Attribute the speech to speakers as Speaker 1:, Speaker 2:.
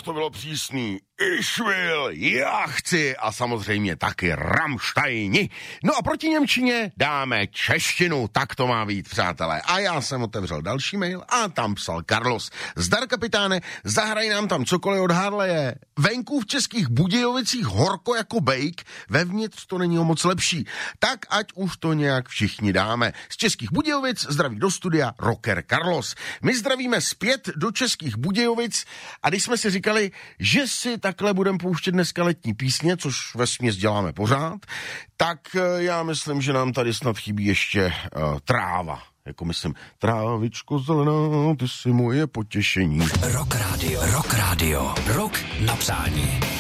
Speaker 1: to bylo přísný. Ich will, já chci a samozřejmě taky Rammsteini. No a proti němčině dáme češtinu, tak to má být, přátelé. A já jsem otevřel další mail a tam psal Carlos. Zdar, kapitáne, zahraj nám tam cokoliv od Harleje. Venku v Českých Budějovicích horko jako bejk, vevnitř to není o moc lepší. Tak ať už to nějak všichni dáme. Z Českých Budějovic zdraví do studia rocker Carlos. My zdravíme zpět do Českých Budějovic a když jsme si říkali, že si takhle budeme pouštět dneska letní písně, což vesměs děláme pořád, tak já myslím, že nám tady snad chybí ještě tráva. Jako myslím, trávičko zelená, ty jsi moje potěšení.
Speaker 2: Rock Radio, rock na přání.